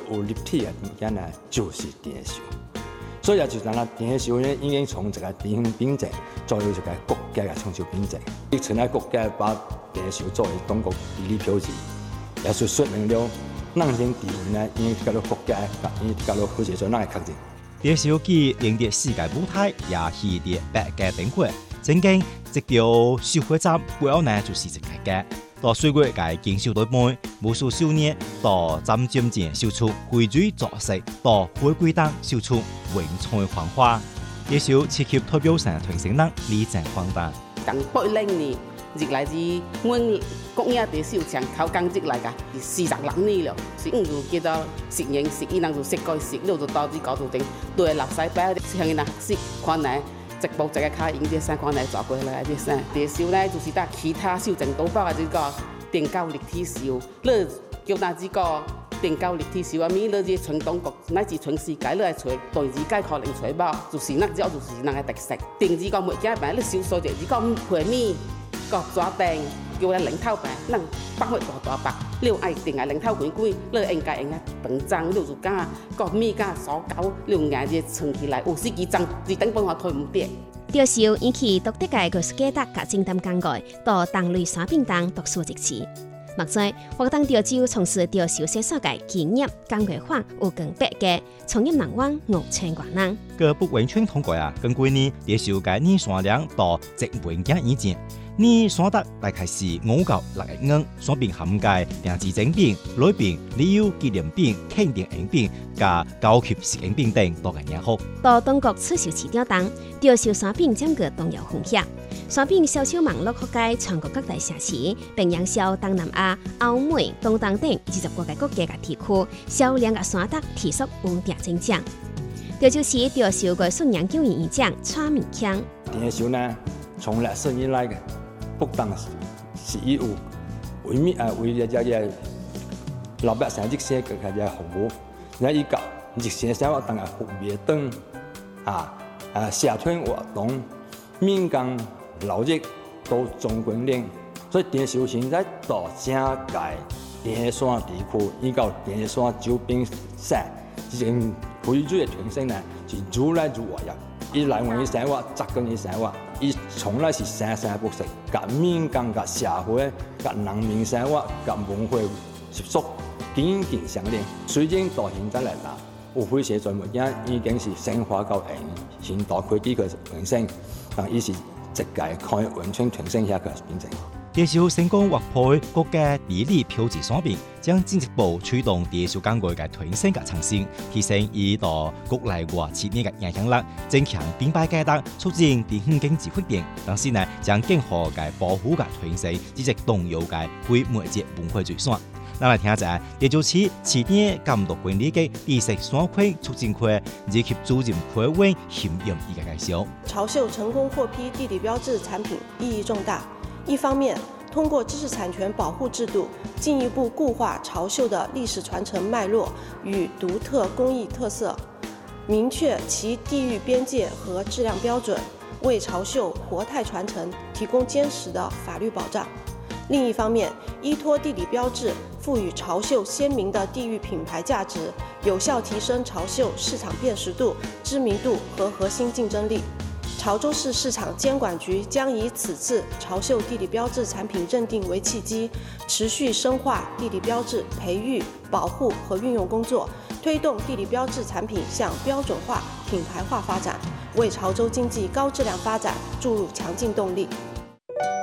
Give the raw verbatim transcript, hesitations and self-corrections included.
有立体的物件呢，就是电烧。所以也就是咱电烧呢，已经从这个地方品质作为一个国家的长寿品质。以前咧国家把电烧作为中国地理标志，也是说明了咱先地位呢，已经加入国家，已经加入好些做咱的确定。 电烧机迎着世界舞台，也系着百家灯火。正经这条烧火站主要呢就是一个家。到岁月界经受到半，无数少年到站尖前烧出灰水作色，到火鬼灯烧出云彩繁花。电烧刺激代表上团成人理正放大。 近百零年，日来自阮国营地烧厂考工日来噶，四十六年了。是唔就叫做食盐食，伊人就食过食，了就到至搞到定，对垃圾摆向伊人学习看来。一步一个卡用啲啥款来做过来啲啥，地烧咧就是搭其他烧成刀包嘅这个电高立体烧，你叫哪这个电高立体烧啊？咪你啲全中国乃至全世界你来找，对自己可能找包，就是那只就是那个特色。定这个物件办，你烧所就这个皮米个抓定，叫咧零头办，能百块大大白。你爱定係零頭鬼鬼，你應該應該等裝，你就講個米加所搞，你用眼睛存起來，有時幾張，你等幫我推唔跌。 吊燒引起獨特嘅藝術價值甲精湛工藝，到當類產品當獨樹一幟。目前，活動潮州從事吊燒製作嘅經驗、工藝坊有近百家，從業人員五千多人。 各不完全通過啊，根據呢吊燒嘅年產量到值文件意見。呢選擇大概是五到六個元，選品涵蓋定製整餅、禮餅、禮油紀念餅、慶典宴餅、加高級食用餅等多個樣項。 到中國出售市場當，吊燒產品佔據重要風險。產品銷售網絡覆蓋全國各大城市，並影響東南亞、歐美、東東等二十個個國家嘅地區，銷量嘅選擇持續穩定增長。這就是吊燒嘅信仰救援意象蔡明強。 電燒呢，從歷史以來嘅。不當是以有為民啊，為一個老百姓日生嘅嘅服務，然後依個日生生活當嘅服務等啊啊社團活動、民間勞役都總歸零，所以電燒現在到整個電山地區，依個電山周邊省，之前匯聚嘅團成呢，是越來越活躍。伊來源於生活，扎根於生活，伊從來是生生不息，甲民間、甲社會、甲人民生活、甲文化接觸緊緊相連。雖然到現在嚟啦，有非些全物件已經是升華到現現代科技嘅提升，但伊是一個可以完全提升下嘅變成。 電燒成功劃破國家地理標誌產品，將進一步驅動電燒工藝嘅提升及創新，提升伊到國內外企業嘅影響力，增強品牌價值，促進地方經濟發展。同時呢，將更好嘅保護及提升以及動搖嘅非物質文化遺產。咱來聽下，第九次市電監督管理嘅知識產權促進會以及主任會委險任一個介紹。 潮秀成功獲批地理標誌產品意義重大。一方面，通過知識產權保護制度，進一步固化潮秀的歷史傳承脈絡與獨特工藝特色，明確其地域邊界和質量標準，為潮秀活態傳承提供堅實的法律保障。另一方面，依託地理標誌，賦予潮秀鮮明的地域品牌價值，有效提升潮秀市場辨識度、知名度和核心競爭力。潮州市市場監管局將以此次潮秀地理標誌產品認定為契機，持續深化地理標誌培育、保護和運用工作，推動地理標誌產品向標準化、品牌化發展，為潮州經濟高質量發展注入強勁動力。